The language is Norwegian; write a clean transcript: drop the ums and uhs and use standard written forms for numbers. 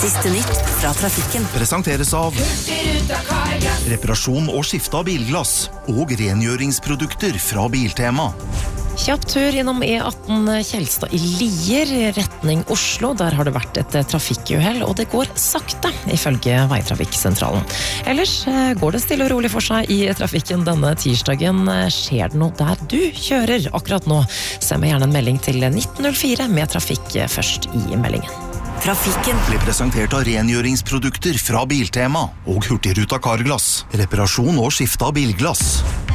Siste nytt fra trafikken. Presenteres av reparasjon og skifte av bilglass og rengjøringsprodukter fra Biltema. Kjapp tur innom E18 Kjelstad i Lier, retning Oslo. Der har det vært et trafikkuhell, og det går sakte, ifølge Veitrafikksentralen. Ellers går det stille og rolig for seg i trafikken denne tirsdagen. Skjer det noe der du kjører akkurat nå? Send meg gjerne en melding til 1904 med trafikk først i meldingen. Trafikken Blir presentert av rengjøringsprodukter fra Biltema og Hurtigruta Carglass. Reparasjon og skifte av bilglass.